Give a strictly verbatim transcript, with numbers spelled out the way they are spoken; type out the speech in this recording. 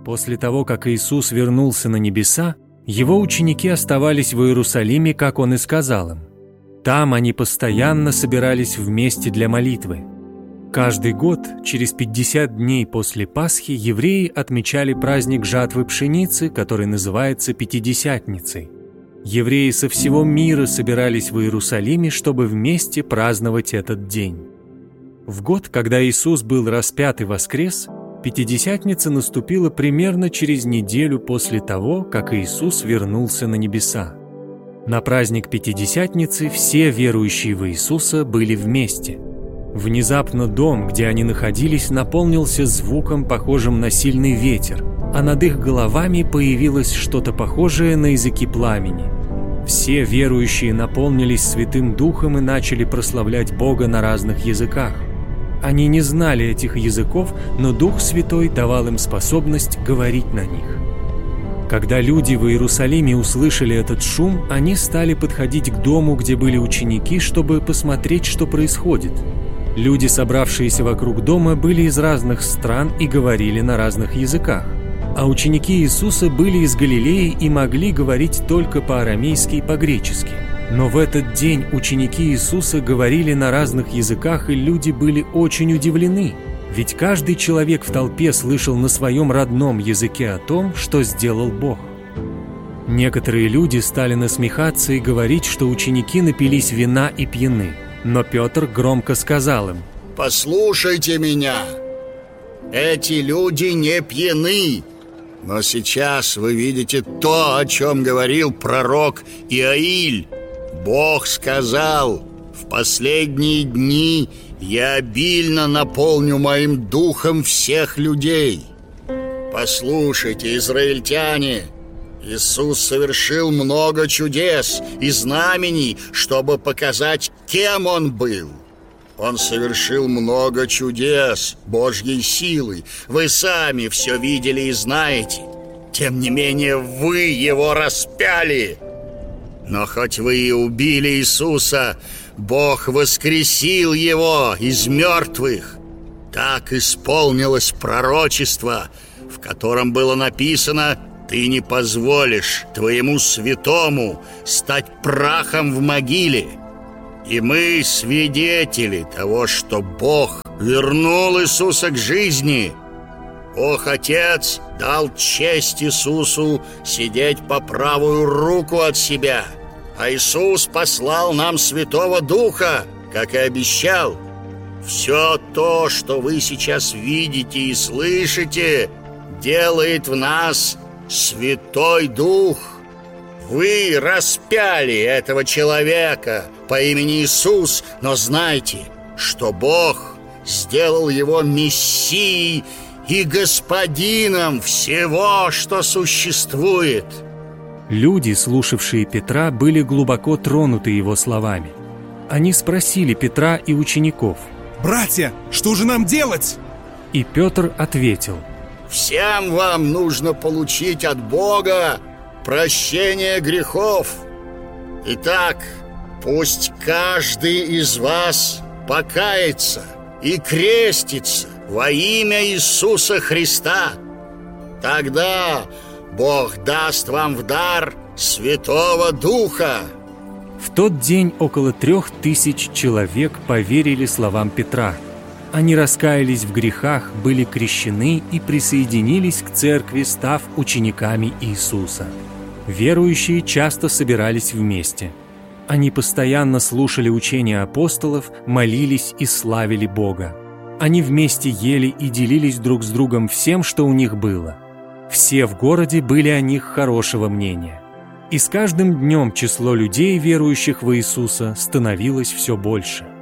После того, как Иисус вернулся на небеса, Его ученики оставались в Иерусалиме, как Он и сказал им. Там они постоянно собирались вместе для молитвы. Каждый год, через пятьдесят дней после Пасхи, евреи отмечали праздник жатвы пшеницы, который называется Пятидесятницей. Евреи со всего мира собирались в Иерусалиме, чтобы вместе праздновать этот день. В год, когда Иисус был распят и воскрес, Пятидесятница наступила примерно через неделю после того, как Иисус вернулся на небеса. На праздник Пятидесятницы все верующие в Иисуса были вместе. Внезапно дом, где они находились, наполнился звуком, похожим на сильный ветер, а над их головами появилось что-то похожее на языки пламени. Все верующие наполнились Святым Духом и начали прославлять Бога на разных языках. Они не знали этих языков, но Дух Святой давал им способность говорить на них. Когда люди в Иерусалиме услышали этот шум, они стали подходить к дому, где были ученики, чтобы посмотреть, что происходит. Люди, собравшиеся вокруг дома, были из разных стран и говорили на разных языках. А ученики Иисуса были из Галилеи и могли говорить только по-арамейски и по-гречески. Но в этот день ученики Иисуса говорили на разных языках, и люди были очень удивлены, ведь каждый человек в толпе слышал на своем родном языке о том, что сделал Бог. Некоторые люди стали насмехаться и говорить, что ученики напились вина и пьяны, но Петр громко сказал им: «Послушайте меня, эти люди не пьяны, но сейчас вы видите то, о чем говорил пророк Иоиль. Бог сказал: в последние дни я обильно наполню моим духом всех людей. Послушайте, израильтяне, Иисус совершил много чудес и знамений, чтобы показать, кем Он был. Он совершил много чудес Божьей силой. Вы сами все видели и знаете. Тем не менее, вы Его распяли. Но хоть вы и убили Иисуса, Бог воскресил Его из мертвых. Так исполнилось пророчество, в котором было написано: «Ты не позволишь твоему святому стать прахом в могиле». И мы свидетели того, что Бог вернул Иисуса к жизни. Бог Отец дал честь Иисусу сидеть по правую руку от себя, а Иисус послал нам Святого Духа, как и обещал. Все то, что вы сейчас видите и слышите, делает в нас Святой Дух. Вы распяли этого человека по имени Иисус, но знайте, что Бог сделал его Мессией и Господином всего, что существует. Люди, слушавшие Петра, были глубоко тронуты его словами. Они спросили Петра и учеников: «Братья, что же нам делать?» И Петр ответил: «Всем вам нужно получить от Бога прощение грехов. Итак, пусть каждый из вас покается и крестится во имя Иисуса Христа. Тогда Бог даст вам в дар Святого Духа». В тот день около трех тысяч человек поверили словам Петра. Они раскаялись в грехах, были крещены и присоединились к церкви, став учениками Иисуса. Верующие часто собирались вместе. Они постоянно слушали учения апостолов, молились и славили Бога. Они вместе ели и делились друг с другом всем, что у них было. Все в городе были о них хорошего мнения. И с каждым днем число людей, верующих в Иисуса, становилось все больше.